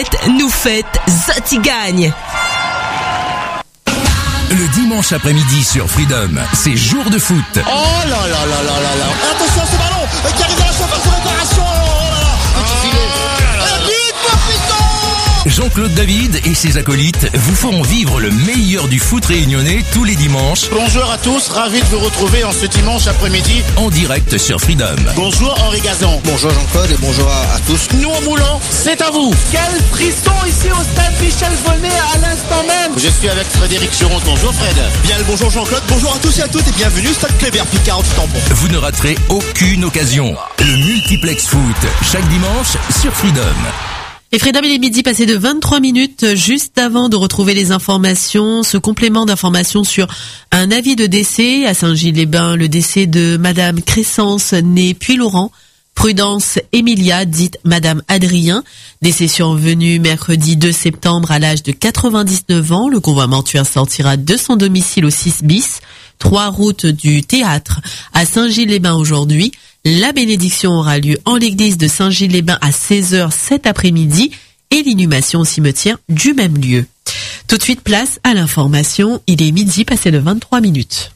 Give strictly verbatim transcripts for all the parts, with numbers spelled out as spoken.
nous faites Zati gagne. Le dimanche après-midi sur Freedom, c'est jour de foot. Oh là là là là là là là. Attention ce ballon qui arrive dans la surface de réparation. Oh là là. Oh, but, mon piston. Jean-Claude David et ses acolytes vous feront vivre le meilleur du foot réunionnais tous les dimanches. Bonjour à tous, ravi de vous retrouver en ce dimanche après-midi. En direct sur Freedom. Bonjour Henri Gazan. Bonjour Jean-Claude et bonjour à, à tous. Nous en moulant, c'est à vous. Quel frisson ici au stade Michel Volnay à l'instant même. Je suis avec Frédéric Chiron. Bonjour Fred. Bien le bonjour Jean-Claude, bonjour à tous et à toutes et bienvenue au stade Kléber Picard du Tampon. Vous ne raterez aucune occasion. Le multiplex foot, chaque dimanche sur Freedom. Et Freedom, il est midi passé de vingt-trois minutes, juste avant de retrouver les informations, ce complément d'informations sur un avis de décès à Saint-Gilles-les-Bains, le décès de Madame Crescence, née Puy-Laurent, Prudence Emilia, dite Madame Adrien, décès survenu mercredi deux septembre à l'âge de quatre-vingt-dix-neuf ans. Le convoi mortuaire sortira de son domicile au six bis, trois route du Théâtre à Saint-Gilles-les-Bains aujourd'hui. La bénédiction aura lieu en l'église de Saint-Gilles-les-Bains à seize heures cet après-midi et l'inhumation au cimetière du même lieu. Tout de suite, place à l'information. Il est midi passé de vingt-trois minutes.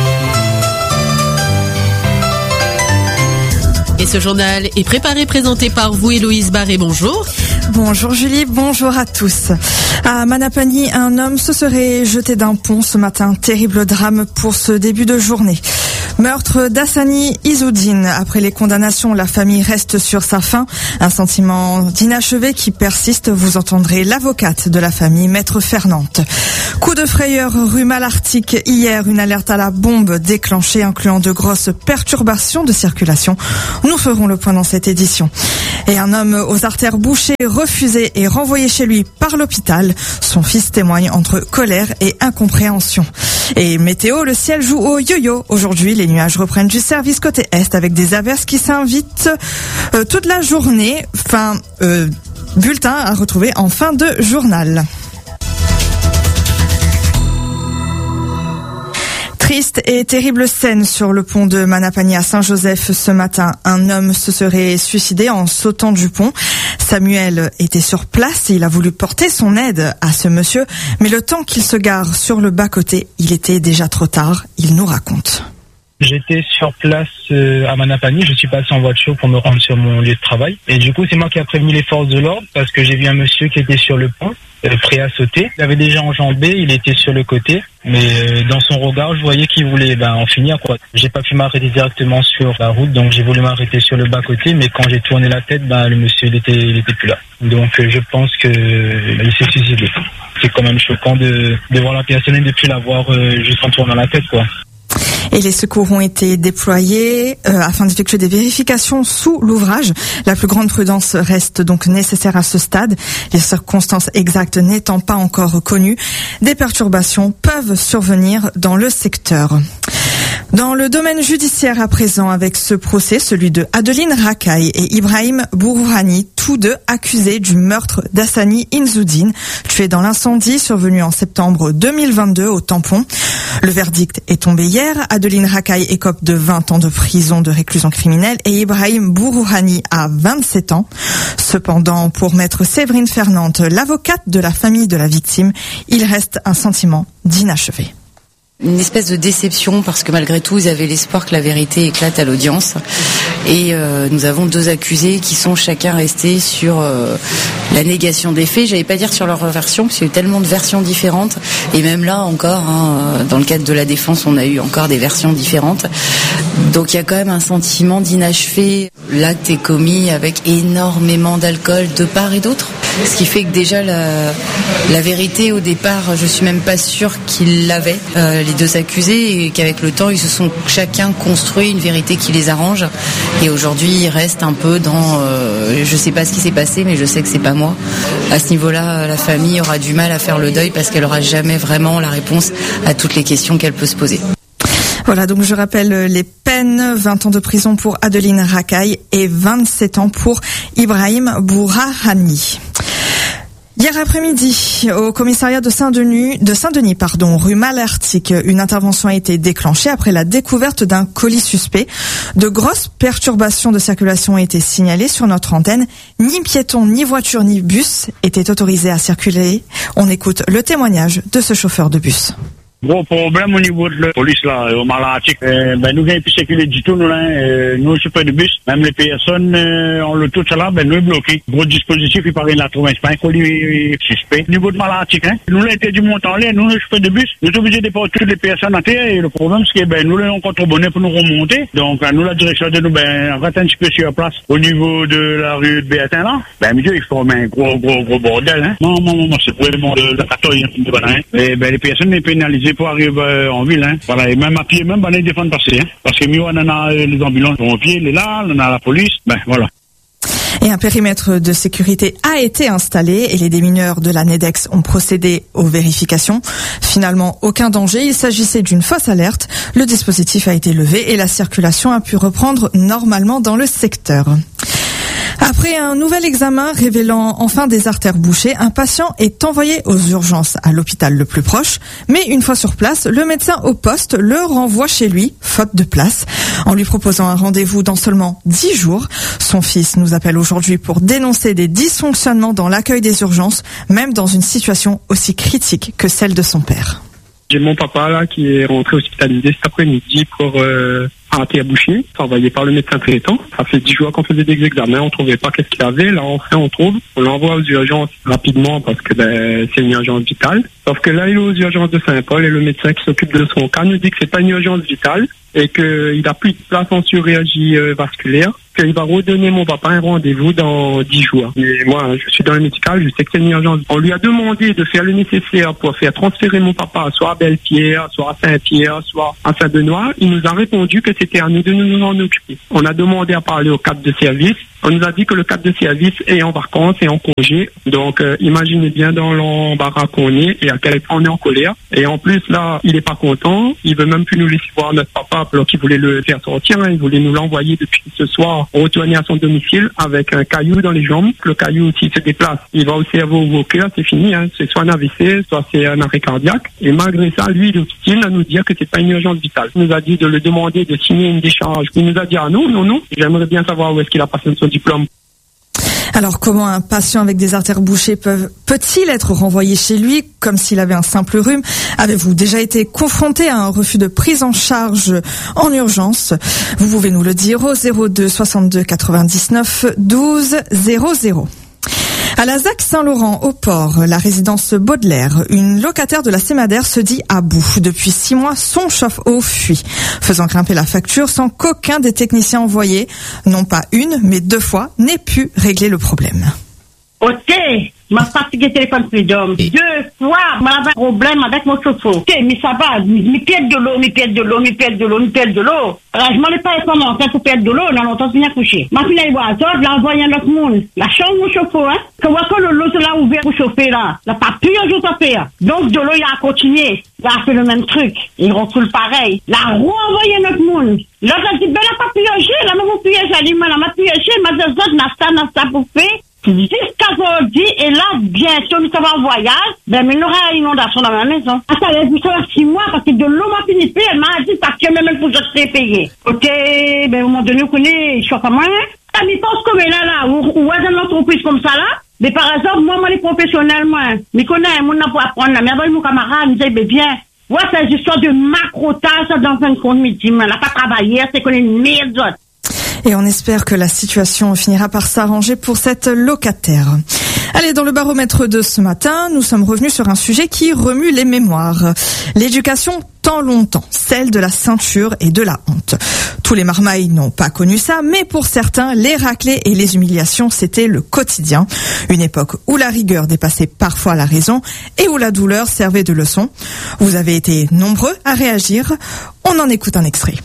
Et ce journal est préparé, présenté par vous, Héloïse Barré. Bonjour. Bonjour Julie, bonjour à tous. À Manapani, un homme se serait jeté d'un pont ce matin. Terrible drame pour ce début de journée. Meurtre d'Hassani Izzoudine. Après les condamnations, la famille reste sur sa faim. Un sentiment d'inachevé qui persiste. Vous entendrez l'avocate de la famille, Maître Fernante. Coup de frayeur rue Malartic. Hier, une alerte à la bombe déclenchée, incluant de grosses perturbations de circulation. Nous ferons le point dans cette édition. Et un homme aux artères bouchées, refusé et renvoyé chez lui par l'hôpital. Son fils témoigne entre colère et incompréhension. Et météo, le ciel joue au yo-yo. Aujourd'hui, les nuages reprennent du service côté est avec des averses qui s'invitent euh, toute la journée. Enfin, euh, bulletin à retrouver en fin de journal. Triste et terrible scène sur le pont de Manapani à Saint-Joseph ce matin. Un homme se serait suicidé en sautant du pont. Samuel était sur place et il a voulu porter son aide à ce monsieur. Mais le temps qu'il se gare sur le bas-côté, il était déjà trop tard. Il nous raconte. J'étais sur place euh, à Manapani, je suis passé en voiture pour me rendre sur mon lieu de travail. Et du coup, c'est moi qui ai prévenu les forces de l'ordre parce que j'ai vu un monsieur qui était sur le pont, euh, prêt à sauter. Il avait déjà enjambé, il était sur le côté. Mais euh, dans son regard, je voyais qu'il voulait ben, en finir, quoi. J'ai pas pu m'arrêter directement sur la route, donc j'ai voulu m'arrêter sur le bas-côté. Mais quand j'ai tourné la tête, ben, le monsieur, il était, il était plus là. Donc euh, je pense que euh, il s'est suicidé. C'est quand même choquant de, de voir la personne et de plus la voir euh, juste en tournant la tête, quoi. Et les secours ont été déployés euh, afin d'effectuer des vérifications sous l'ouvrage. La plus grande prudence reste donc nécessaire à ce stade, les circonstances exactes n'étant pas encore connues. Des perturbations peuvent survenir dans le secteur. Dans le domaine judiciaire à présent, avec ce procès, celui de Adeline Rakaï et Ibrahim Bourouhani, tous deux accusés du meurtre d'Hassani Izzoudine, tué dans l'incendie survenu en septembre deux mille vingt-deux au Tampon. Le verdict est tombé hier. Adeline Rakaï écope de vingt ans de prison de réclusion criminelle et Ibrahim Bourouhani a vingt-sept ans. Cependant, pour maître Séverine Fernante, l'avocate de la famille de la victime, il reste un sentiment d'inachevé. Une espèce de déception parce que malgré tout, ils avaient l'espoir que la vérité éclate à l'audience. Et euh, nous avons deux accusés qui sont chacun restés sur euh, la négation des faits. J'allais pas dire sur leur version, parce qu'il y a eu tellement de versions différentes. Et même là encore, hein, dans le cadre de la défense, on a eu encore des versions différentes. Donc il y a quand même un sentiment d'inachevé. L'acte est commis avec énormément d'alcool de part et d'autre. Ce qui fait que déjà la, la vérité au départ, je suis même pas sûre qu'ils l'avaient, euh, les deux accusés, et qu'avec le temps, ils se sont chacun construit une vérité qui les arrange. Et aujourd'hui, ils restent un peu dans, euh, je sais pas ce qui s'est passé, mais je sais que c'est pas moi. À ce niveau-là, la famille aura du mal à faire le deuil parce qu'elle aura jamais vraiment la réponse à toutes les questions qu'elle peut se poser. Voilà, donc je rappelle les peines, vingt ans de prison pour Adeline Rakaï et vingt-sept ans pour Ibrahim Bourouhani. Hier après-midi, au commissariat de Saint-Denis, de Saint-Denis, pardon, rue Malartic, une intervention a été déclenchée après la découverte d'un colis suspect. De grosses perturbations de circulation ont été signalées sur notre antenne. Ni piétons, ni voitures, ni bus étaient autorisés à circuler. On écoute le témoignage de ce chauffeur de bus. Gros problème au niveau de la police là, au Malartic. Euh, ben nous gagnons plus sécurité du tout, nous là, euh, nous chauffeurs de bus, même les personnes, euh, on le tout ça là, ben nous est bloqué. Gros dispositif, il paraît la trouver un colis suspect. Au niveau de Malartic, hein, nous l'avons du montant là, nous les chauffeurs de bus, nous sommes obligés de porter toutes les personnes à terre et le problème c'est que ben nous l'avons contrebonné pour nous remonter. Donc nous la direction de nous ben reste un petit peu sur place au niveau de la rue de Béatin là. Ben monsieur, il forme un gros gros gros bordel, hein. Non non non, c'est vraiment de la patrouille, hein. Et ben les personnes sont pénalisées pour arriver euh, en ville, hein. Voilà, et même à pied, même, ben, les défendre passer, hein. Parce que mieux, on en a euh, les ambulances sont au pied, les là, on a la police, ben, voilà. Et un périmètre de sécurité a été installé et les démineurs de la NEDEX ont procédé aux vérifications. Finalement, aucun danger. Il s'agissait d'une fausse alerte. Le dispositif a été levé et la circulation a pu reprendre normalement dans le secteur. Après un nouvel examen révélant enfin des artères bouchées, un patient est envoyé aux urgences à l'hôpital le plus proche. Mais une fois sur place, le médecin au poste le renvoie chez lui, faute de place, en lui proposant un rendez-vous dans seulement dix jours. Son fils nous appelle aujourd'hui pour dénoncer des dysfonctionnements dans l'accueil des urgences, même dans une situation aussi critique que celle de son père. J'ai mon papa là qui est rentré hospitalisé cet après-midi pour euh, artère bouchée, envoyé par le médecin traitant. Ça fait dix jours qu'on faisait des examens, on trouvait pas qu'est-ce qu'il avait. Là enfin on trouve, on l'envoie aux urgences rapidement parce que ben, c'est une urgence vitale. Sauf que là il est aux urgences de Saint-Paul et le médecin qui s'occupe de son cas nous dit que c'est pas une urgence vitale et qu'il a plus de place en chirurgie euh, vasculaire, qu'il va redonner mon papa un rendez-vous dans dix jours. Et moi, je suis dans le médical, je sais que c'est une urgence. On lui a demandé de faire le nécessaire pour faire transférer mon papa soit à Belle-Pierre, soit à Saint-Pierre, soit à Saint-Benoît. Il nous a répondu que c'était à nous de nous en occuper. On a demandé à parler au cadre de service. On nous a dit que le cadre de service est en vacances et en congé. Donc, euh, imaginez bien dans l'embarras qu'on est et à quel point on est en colère. Et en plus, là, il est pas content. Il veut même plus nous laisser voir notre papa alors qu'il voulait le faire sortir. Hein. Il voulait nous l'envoyer depuis ce soir, retourner à son domicile avec un caillou dans les jambes. Le caillou, s'il se déplace, il va au cerveau ou au cœur, c'est fini. Hein. C'est soit un A V C, soit c'est un arrêt cardiaque. Et malgré ça, lui, il obstine à nous dire que c'est pas une urgence vitale. Il nous a dit de le demander de signer une décharge. Il nous a dit ah non, non, non. J'aimerais bien savoir où est-ce qu'il a passé son diplôme. Alors comment un patient avec des artères bouchées peut, peut-il être renvoyé chez lui comme s'il avait un simple rhume? Avez-vous déjà été confronté à un refus de prise en charge en urgence? Vous pouvez nous le dire au zéro deux soixante-deux quatre-vingt-dix-neuf douze zéro zéro. À la Z A C Saint-Laurent, au port, la résidence Baudelaire, une locataire de la Sémadère se dit à bout. Depuis six mois, son chauffe-eau fuit, faisant grimper la facture sans qu'aucun des techniciens envoyés, non pas une, mais deux fois, n'ait pu régler le problème. Ok, m'a fatigué téléphone Freedom. Deux fois, m'a un problème avec mon chauffeur. Ok, mais ça va, mi perdre de l'eau, mi perdre de l'eau, mi perdre de l'eau, mi perdre de l'eau. Alors, je m'en ai pas comment, quand faut perdre de l'eau, on a longtemps fini à coucher. Ma fille, elle voit ça, je l'ai envoyé à notre monde. La chambre mon chauffeur, hein. Que voit que l'eau se l'a ouvert pour chauffer là. La pas plus un jour à faire. Donc, de l'eau, il a continué. Il a fait le même truc. Il recoule pareil. La renvoyé à notre monde. Là, j'ai dit, ben, elle a pas piégé, là, mais vous piégez, elle dit, elle m'a piégé, m'a dit, ça, n'a ça, n'a ça pour faire. Jusqu'à aujourd'hui, et là, bientôt, nous sommes en voyage, ben, mais il y aura une inondation dans ma maison. Ah, ça laisse jusqu'à six mois, parce que de l'eau m'a fini payé, elle m'a dit, parce que même pour que je serais payé. Ok, ben, à un moment donné, on connaît, je suis pas moi, hein. Mais pense comme là, là, ou, ou, dans une entreprise comme ça, là, mais par exemple, moi, moi, les professionnels, moi, mais connais, moi, on a pour apprendre, là, mais avant, mon camarade, me dit, ben, bien, ouais, c'est une histoire de macrotage dans un compte midi, elle n'a pas travaillé, c'est qu'on est une merde. Et on espère que la situation finira par s'arranger pour cette locataire. Allez, dans le baromètre de ce matin, nous sommes revenus sur un sujet qui remue les mémoires. L'éducation tant longtemps, celle de la ceinture et de la honte. Tous les marmailles n'ont pas connu ça, mais pour certains, les raclées et les humiliations, c'était le quotidien. Une époque où la rigueur dépassait parfois la raison et où la douleur servait de leçon. Vous avez été nombreux à réagir. On en écoute un extrait.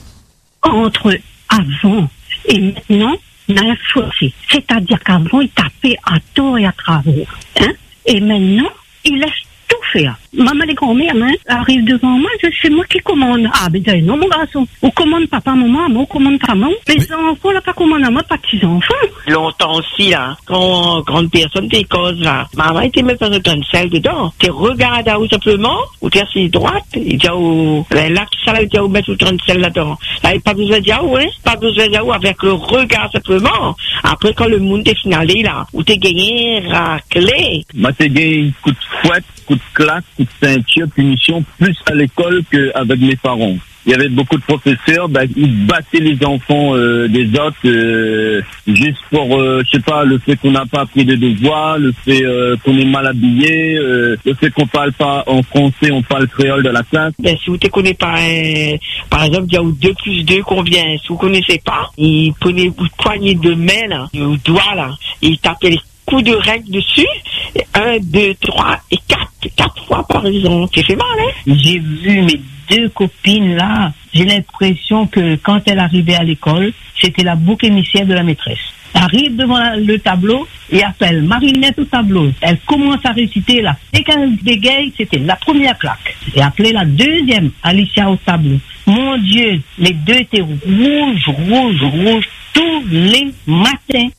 Entre avant et maintenant, il y a un fossé. C'est-à-dire qu'avant, il tapait à tort et à travers. Hein? Et maintenant, il laisse tout faire. Maman, les grands-mères, hein, arrivent devant moi, c'est moi qui commande. Ah, ben, non, mon garçon. On commande papa, maman, on commande maman. Les oui. enfants, là, pas commande à moi, pas petits-enfants. Longtemps aussi, là, quand grande personne t'es cause, là, maman, était même pas de sel dedans. Tu regardes à où simplement, ou tu es assis droite, et tu as où, là, ça, là, tu as où mettre le sel là-dedans. Là, pas besoin de dire où, hein, pas besoin de dire où, avec le regard simplement. Après, quand le monde est finalé, là, où t'es gagné, raclé. Moi, t'es gagné coup de fouette, coup de claque, coup de ceinture, punition, plus à l'école qu'avec mes parents. Il y avait beaucoup de professeurs, bah, ils battaient les enfants euh, des autres euh, juste pour, euh, je sais pas, le fait qu'on n'a pas appris des devoirs, le fait euh, qu'on est mal habillé, euh, le fait qu'on parle pas en français, on parle créole dans la classe. Ben, si vous ne connaissez pas, euh, par exemple, il y a deux plus deux combien, si vous ne connaissez pas, ils prenaient une poignée de main, là, au doigt, là, et ils tapaient les coups de règle dessus, et un, deux, trois et quatre, quatre fois par exemple. C'est fait mal, hein? J'ai vu mes deux copines là, j'ai l'impression que quand elle arrivait à l'école, c'était la bouc émissaire de la maîtresse. Elle arrive devant le tableau et appelle Marinette au tableau. Elle commence à réciter là. Dès qu'elle bégaye, c'était la première claque. Et appelait la deuxième, Alicia au tableau. Mon Dieu, les deux étaient rouges, rouges, rouges, tous les matins.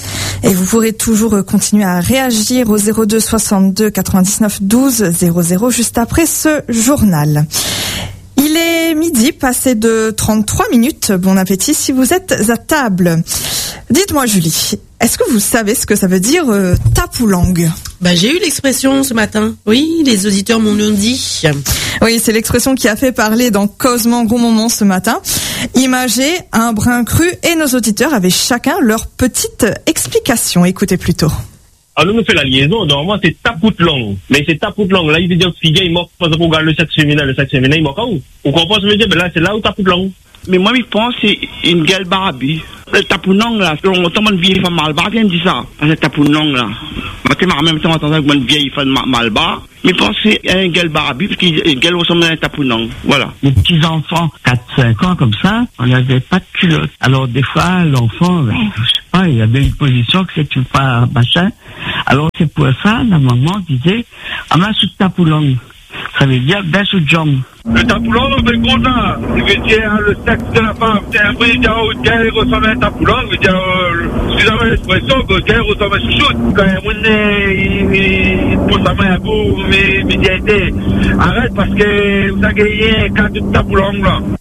Et vous pourrez toujours continuer à réagir au zéro deux soixante-deux quatre-vingt-dix-neuf douze zéro zéro juste après ce journal. Il est midi, passé de trente-trois minutes. Bon appétit si vous êtes à table. Dites-moi Julie, est-ce que vous savez ce que ça veut dire euh, tapoulang? Bah, j'ai eu l'expression ce matin. Oui, les auditeurs m'ont dit. Oui, c'est l'expression qui a fait parler dans Causement Gros Moment ce matin. Imagé, un brin cru et nos auditeurs avaient chacun leur petite explication. Écoutez plutôt. Alors, nous fait la liaison. Normalement, c'est tapout-lang. Mais c'est tapout-lang. Là, il veut dire que figure, il manque, par exemple, on regarde le sexe féminin, le sexe féminin, il manque à où? On comprend ce que je veux dire? Ben là, c'est là où tapout-lang. Mais moi, je pense que c'est une gueule barabi. Le tapounang, là, on entend une vieille femme malbar, viens me dire ça. Le tapounang, là. Maintenant, en même temps, on entend une vieille femme malbar. Mais je pense que c'est une gueule barabi, parce qu'une gueule ressemble à un tapounang. Voilà. Les petits-enfants, quatre cinq ans, comme ça, on n'avait pas de culotte. Alors, des fois, l'enfant, ben, je sais pas, il y avait une position que c'est pas machin. Alors, c'est pour ça, la maman disait, on a sous tapounang. Ça veut dire ben sous jambes. Le tapoulang, on fait le content. Il veut dire le sexe de la femme. Après, il dit, oh, qu'elle ressemble à un tapoulang. Il veut dire, excusez-moi l'expression, qu'elle ressemble à un chouchoute. Quand il pose sa main à vous, mais médiaté. Arrête parce que vous avez gagné un cas de tapoulang,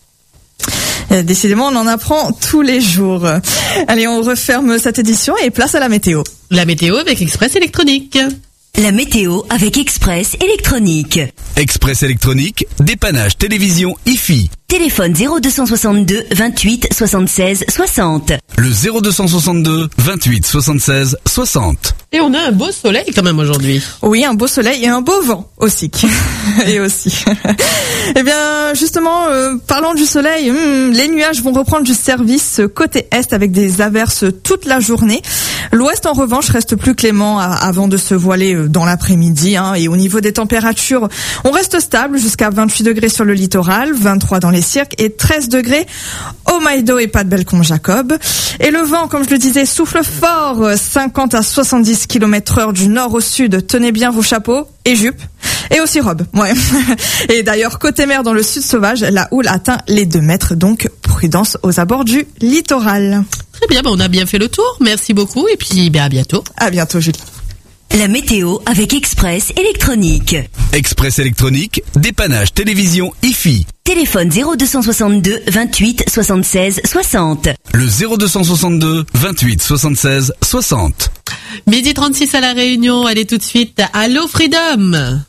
là. Décidément, on en apprend tous les jours. Allez, on referme cette édition et place à la météo. La météo avec Express Électronique. La météo avec Express Électronique. Express Électronique, dépannage télévision I F I. Téléphone zéro deux soixante-deux vingt-huit soixante-seize soixante. Le zéro deux soixante-deux vingt-huit soixante-seize soixante. Et on a un beau soleil quand même aujourd'hui. Oui, un beau soleil et un beau vent aussi. et aussi. Eh bien, justement, euh, parlant du soleil, hum, les nuages vont reprendre du service côté est avec des averses toute la journée. L'ouest, en revanche, reste plus clément avant de se voiler dans l'après-midi. Hein, et au niveau des températures, on reste stable jusqu'à vingt-huit degrés sur le littoral, vingt-trois dans les cirques et treize degrés au Maïdo et pas de Bellecombe Jacob. Et le vent, comme je le disais, souffle fort, cinquante à soixante-dix kilomètres heure du nord au sud. Tenez bien vos chapeaux et jupes. Et aussi robes, ouais. Et d'ailleurs, côté mer, dans le sud sauvage, la houle atteint les deux mètres, donc prudence aux abords du littoral. Très bien, ben on a bien fait le tour. Merci beaucoup et puis ben à bientôt. À bientôt, Julie. La météo avec Express Électronique. Express Électronique, dépannage télévision I F I. Téléphone zéro deux soixante-deux vingt-huit soixante-seize soixante. Le zéro deux soixante-deux vingt-huit soixante-seize soixante. Midi trente-six à La Réunion, allez tout de suite à Allo Freedom.